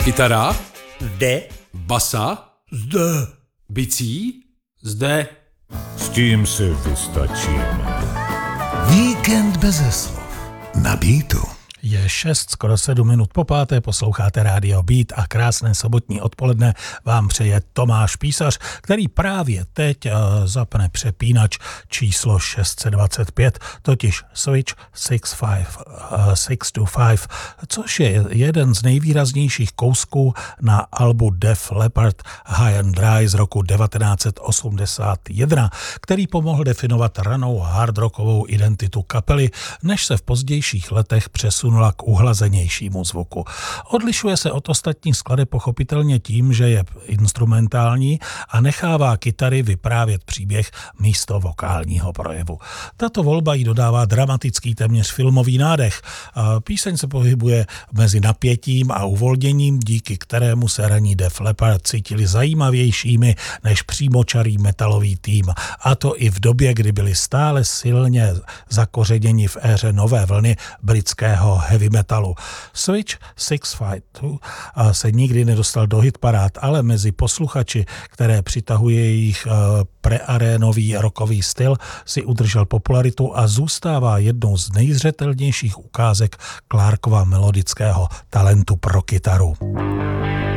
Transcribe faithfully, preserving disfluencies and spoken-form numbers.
Kytara? Zde? Basa? Zde. Bicí? Zde. S tím si vystačíme. Víkend beze slov. Na Beatu. Je šest, skoro sedm minut po páté, posloucháte Rádio Beat a krásné sobotní odpoledne vám přeje Tomáš Písař, který právě teď uh, zapne přepínač číslo šest set dvacet pět, totiž Switch šest set dvacet pět, což je jeden z nejvýraznějších kousků na albu Def Leppard High and Dry z roku devatenáct set osmdesát jedna, který pomohl definovat ranou hardrockovou identitu kapely, než se v pozdějších letech přesunul k uhlazenějšímu zvuku. Odlišuje se od ostatních skladeb pochopitelně tím, že je instrumentální a nechává kytary vyprávět příběh místo vokálního projevu. Tato volba jí dodává dramatický, téměř filmový nádech. Píseň se pohybuje mezi napětím a uvolněním, díky kterému se raní Def Leppard cítili zajímavějšími než přímočarý metalový tým. A to i v době, kdy byli stále silně zakořeněni v éře nové vlny britského heavy metalu. Switch šest set dvacet dva se nikdy nedostal do hitparád, ale mezi posluchači, které přitahuje jejich prearénový rockový styl, si udržel popularitu a zůstává jednou z nejzřetelnějších ukázek Clarkova melodického talentu pro kytaru.